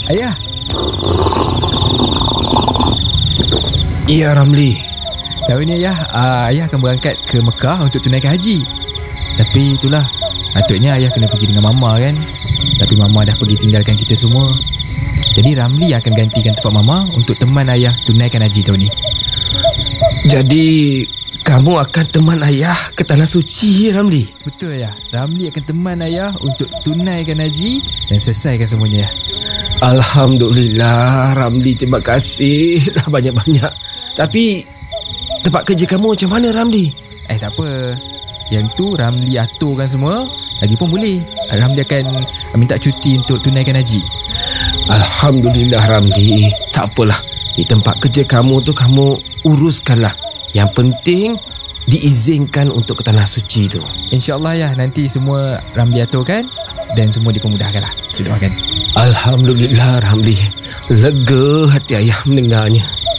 Ayah. Ya Ramli. Tahun ni ayah, ayah akan berangkat ke Mekah untuk tunaikan haji. Tapi itulah, patutnya ayah kena pergi dengan Mama kan. Tapi Mama dah pergi tinggalkan kita semua. Jadi Ramli akan gantikan tempat Mama untuk teman ayah tunaikan haji tahun ni. Jadi kamu akan teman ayah ke Tanah Suci, Ramli? Betul ayah. Ramli akan teman ayah untuk tunaikan haji dan selesaikan semuanya ya. Alhamdulillah Ramli, terima kasih dah banyak-banyak. Tapi tempat kerja kamu macam mana, Ramli? Tak apa. Yang tu Ramli aturkan semua. Lagipun boleh, Ramli akan minta cuti untuk tunaikan haji. Alhamdulillah Ramli. Tak apalah, di tempat kerja kamu tu kamu uruskanlah. Yang penting diizinkan untuk ke Tanah Suci tu. InsyaAllah ya, nanti semua Ramli aturkan dan semua dipermudahkan lah. Kita doakan. Alhamdulillah Ramli. Lega hati ayah mendengarnya.